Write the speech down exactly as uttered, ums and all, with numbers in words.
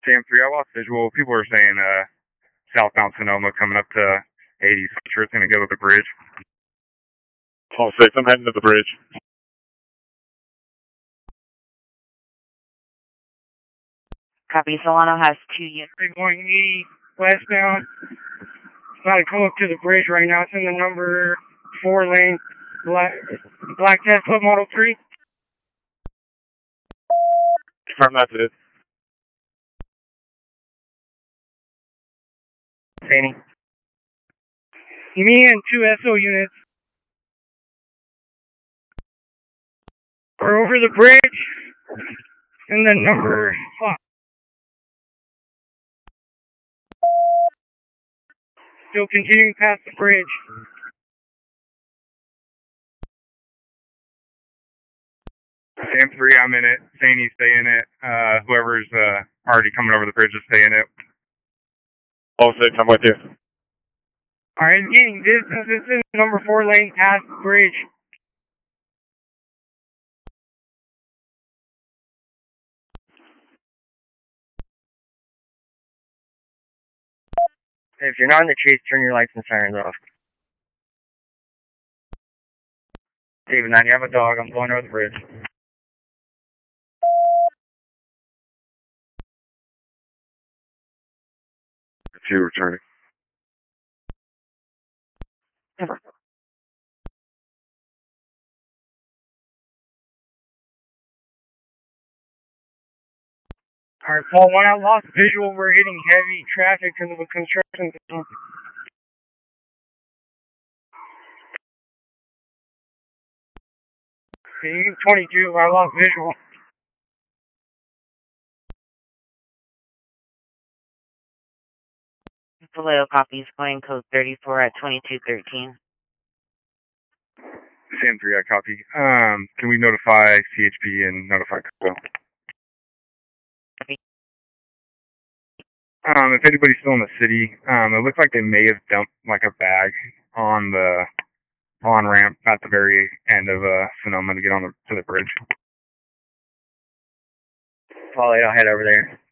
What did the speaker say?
Sam three, I lost visual. People are saying uh, southbound Sonoma coming up to eighties. I'm sure it's going to go to the bridge. Paul six, I'm heading to the bridge. Copy, Solano has two units. They're going eighty westbound. It's about to come up to the bridge right now. It's in the number four lane. Black, Black Tesla Model three. Confirm that's it. Sandy. Me and two S O units are over the bridge. And the number five. Still continuing past the bridge. Sam three, I'm in it. Sandy, stay in it. Uh, whoever's uh, already coming over the bridge, just stay in it. Paul six, I'm with you. Alright, getting distance. This is number four lane past the bridge. If you're not in the chase, turn your lights and sirens off. David nine, you have a dog. I'm going over the bridge. It's you returning. Never. Alright, Paul one, I lost visual. We're hitting heavy traffic because of a construction zone. Okay, twenty-two, I lost visual. Vallejo copies, going code thirty-four at twenty-two thirteen. Sam three, I copy. Um, can we notify C H P and notify Coco? Um, if anybody's still in the city, um, it looks like they may have dumped like a bag on the on ramp at the very end of uh, Sonoma to get on the to the bridge. Paul eight, I'll head over there.